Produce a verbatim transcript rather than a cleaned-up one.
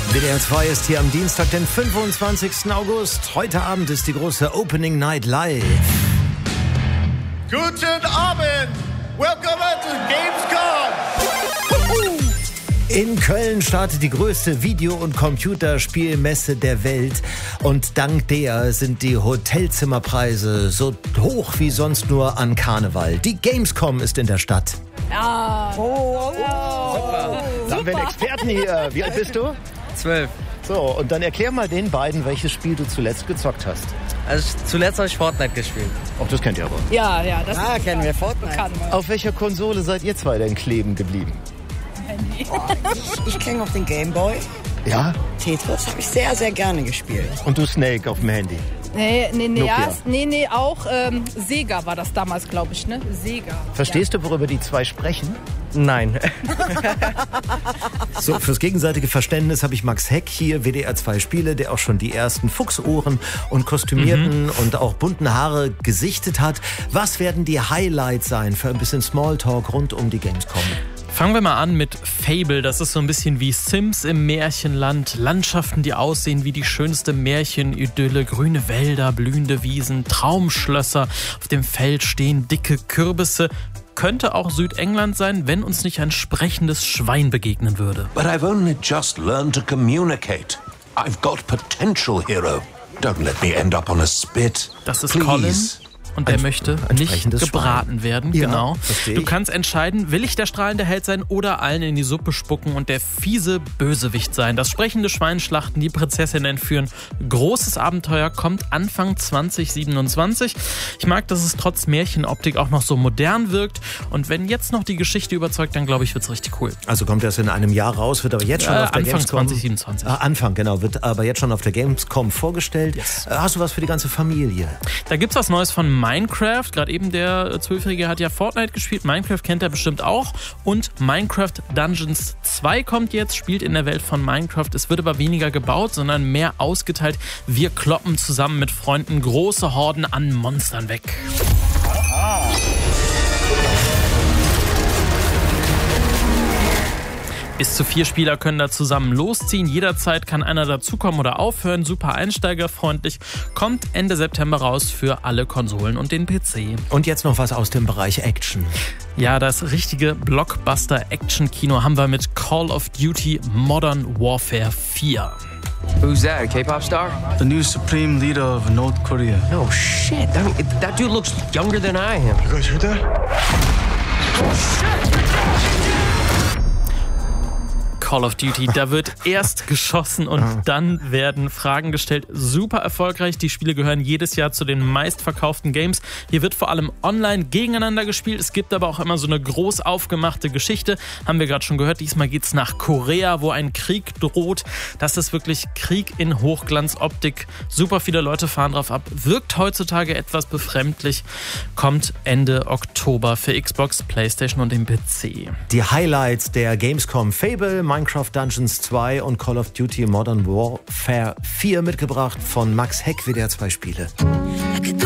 W D R zwei ist hier am Dienstag, den fünfundzwanzigsten August. Heute Abend ist die große Opening Night Live. Guten Abend! Welcome to Gamescom! In Köln startet die größte Video- und Computerspielmesse der Welt. Und dank der sind die Hotelzimmerpreise so hoch wie sonst nur an Karneval. Die Gamescom ist in der Stadt. Ja. Oh, oh, oh. Da haben wir einen Experten hier. Wie alt bist du? Zwölf. So, und dann erklär mal den beiden, welches Spiel du zuletzt gezockt hast. Also zuletzt habe ich Fortnite gespielt. Ach, das kennt ihr aber. Ja, ja, das Ah, ist kennen wir Fortnite. bekannt. Auf welcher Konsole seid ihr zwei denn kleben geblieben? Handy. Ich kenne auf den Gameboy. Ja? Tetris habe ich sehr, sehr gerne gespielt. Und du Snake auf dem Handy? Nee, nee, nee, Nokia. erst, nee, nee, auch ähm, Sega war das damals, glaube ich, ne? Sega. Verstehst du, worüber die zwei sprechen? Nein. So, fürs gegenseitige Verständnis habe ich Max Heck hier, W D R zwei Spiele, der auch schon die ersten Fuchsohren und kostümierten mhm. und auch bunten Haare gesichtet hat. Was werden die Highlights sein für ein bisschen Smalltalk rund um die Gamescom? Fangen wir mal an mit Fable. Das ist so ein bisschen wie Sims im Märchenland. Landschaften, die aussehen wie die schönste Märchenidylle. Grüne Wälder, blühende Wiesen, Traumschlösser. Auf dem Feld stehen dicke Kürbisse. Könnte auch Südengland sein, wenn uns nicht ein sprechendes Schwein begegnen würde. But I've only just learned to communicate. I've got potential, hero. Don't let me end up on a spit. Das ist Please. Colin. Und der Ein- möchte ein nicht sprechendes gebraten Schwein. werden. Ja, Genau. verstehe Du ich. kannst entscheiden, will ich der strahlende Held sein oder allen in die Suppe spucken und der fiese Bösewicht sein. Das sprechende Schwein schlachten, die Prinzessin entführen. Großes Abenteuer kommt Anfang zwanzig siebenundzwanzig. Ich mag, dass es trotz Märchenoptik auch noch so modern wirkt. Und wenn jetzt noch die Geschichte überzeugt, dann glaube ich, wird es richtig cool. Also kommt das in einem Jahr raus, wird aber jetzt schon Äh, auf der Anfang Gamescom... zwanzig siebenundzwanzig. Ah, Anfang, genau, wird aber jetzt schon auf der Gamescom vorgestellt. Yes. Äh, Hast du was für die ganze Familie? Da gibt's was Neues von Minecraft. Gerade eben der Zwölfjährige hat ja Fortnite gespielt. Minecraft kennt er bestimmt auch. Und Minecraft Dungeons zwei kommt jetzt, spielt in der Welt von Minecraft. Es wird aber weniger gebaut, sondern mehr ausgeteilt. Wir kloppen zusammen mit Freunden große Horden an Monstern weg. Bis zu vier Spieler können da zusammen losziehen. Jederzeit kann einer dazukommen oder aufhören. Super einsteigerfreundlich. Kommt Ende September raus für alle Konsolen und den P C. Und jetzt noch was aus dem Bereich Action. Ja, das richtige Blockbuster-Action-Kino haben wir mit Call of Duty Modern Warfare vier. Who's that, a K-pop star? The new supreme leader of North Korea. No shit. I mean, that dude looks younger than I am. You guys heard that? Call of Duty, da wird erst geschossen und dann werden Fragen gestellt. Super erfolgreich. Die Spiele gehören jedes Jahr zu den meistverkauften Games. Hier wird vor allem online gegeneinander gespielt. Es gibt aber auch immer so eine groß aufgemachte Geschichte. Haben wir gerade schon gehört. Diesmal geht's nach Korea, wo ein Krieg droht. Das ist wirklich Krieg in Hochglanzoptik. Super viele Leute fahren drauf ab. Wirkt heutzutage etwas befremdlich. Kommt Ende Oktober für Xbox, PlayStation und den P C. Die Highlights der Gamescom: Fable, Minecraft Dungeons zwei und Call of Duty Modern Warfare vier mitgebracht von Max Heck, W D R zwei Spiele.